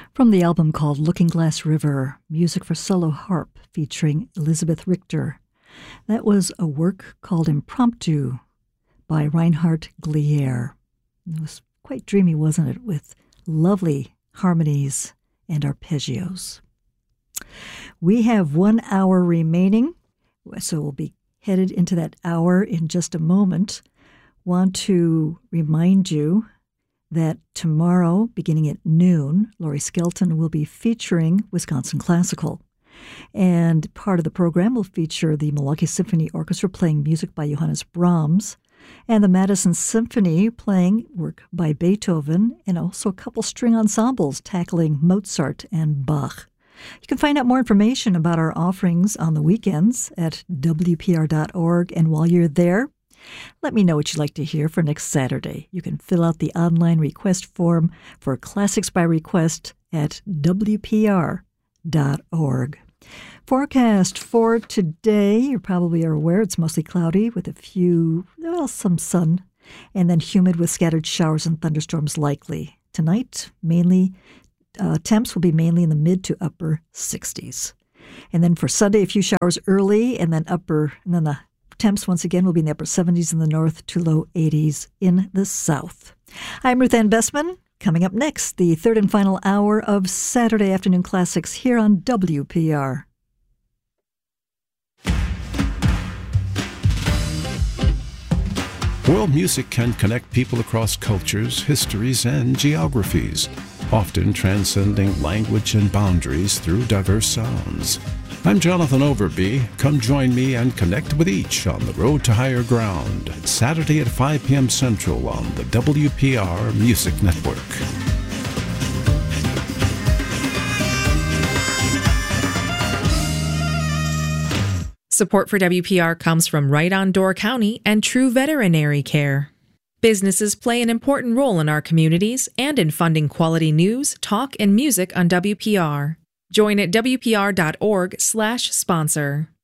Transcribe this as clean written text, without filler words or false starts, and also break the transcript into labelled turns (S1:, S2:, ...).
S1: From the album called Looking Glass River, music for solo harp featuring Elizabeth Richter. That was a work called Impromptu by Reinhard Glier. It was quite dreamy, wasn't it, with lovely harmonies and arpeggios. We have 1 hour remaining, so we'll be headed into that hour in just a moment. Want to remind you that tomorrow, beginning at noon, Laurie Skelton will be featuring Wisconsin Classical. And part of the program will feature the Milwaukee Symphony Orchestra playing music by Johannes Brahms, and the Madison Symphony playing work by Beethoven, and also a couple string ensembles tackling Mozart and Bach. You can find out more information about our offerings on the weekends at WPR.org, and while you're there, let me know what you'd like to hear for next Saturday. You can fill out the online request form for Classics by Request at WPR.org. Forecast for today, you probably are aware it's mostly cloudy with some sun, and then humid with scattered showers and thunderstorms likely. Tonight, temps will be mainly in the mid to upper 60s. And then for Sunday, a few showers early, and then the temps once again will be in the upper 70s in the north to low 80s in the south. I'm Ruth Ann Bessman. Coming up next, the third and final hour of Saturday Afternoon Classics here on WPR.
S2: World music can connect people across cultures, histories, and geographies, often transcending language and boundaries through diverse sounds. I'm Jonathan Overby. Come join me and connect with each on the Road to Higher Ground, Saturday at 5 p.m. Central on the WPR Music Network.
S3: Support for WPR comes from Right on Door County and True Veterinary Care. Businesses play an important role in our communities and in funding quality news, talk, and music on WPR. Join at WPR.org/sponsor.